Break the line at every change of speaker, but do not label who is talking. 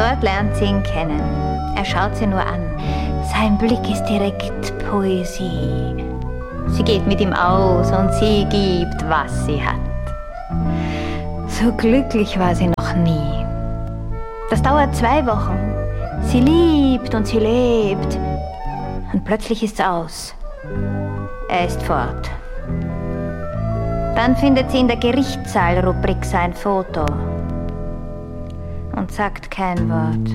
Sofort lernt sie ihn kennen. Er schaut sie nur an. Sein Blick ist direkt Poesie. Sie geht mit ihm aus und sie gibt, was sie hat. So glücklich war sie noch nie. Das dauert 2 Wochen. Sie liebt und sie lebt. Und plötzlich ist's aus. Er ist fort. Dann findet sie in der Gerichtssaal-Rubrik sein Foto und sagt kein Wort.